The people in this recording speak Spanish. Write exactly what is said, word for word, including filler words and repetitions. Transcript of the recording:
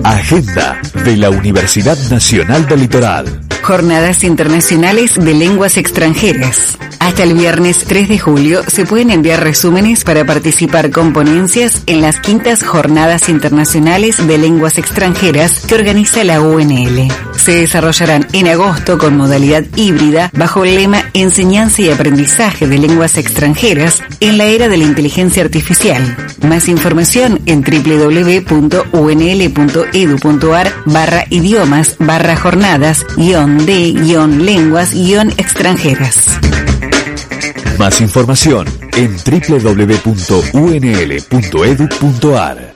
Agenda de la Universidad Nacional del Litoral. Jornadas Internacionales de Lenguas Extranjeras. Hasta el viernes tres de julio se pueden enviar resúmenes para participar con ponencias en las quintas Jornadas Internacionales de Lenguas Extranjeras que organiza la U N L. Se desarrollarán en agosto con modalidad híbrida bajo el lema Enseñanza y Aprendizaje de Lenguas Extranjeras en la era de la inteligencia artificial. Más información en www.unl.edu.ar barra idiomas barra jornadas guión de guión lenguas guión extranjeras. Más información en w w w punto u n l punto e d u punto a r.